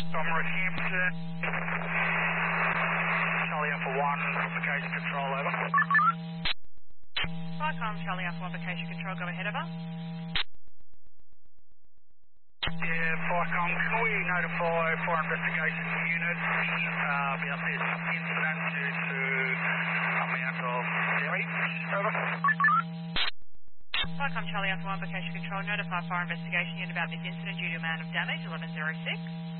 From Rockhampton, Charlie Alpha 1, Vacation Control, over. Vicom, Charlie Alpha 1, Vacation Control, go ahead, over. Yeah, Vicom, can we notify Fire Investigation Unit about this incident due to amount of damage, over? Vicom, Charlie Alpha 1, Vacation Control, notify Fire Investigation Unit about this incident due to amount of damage, 1106.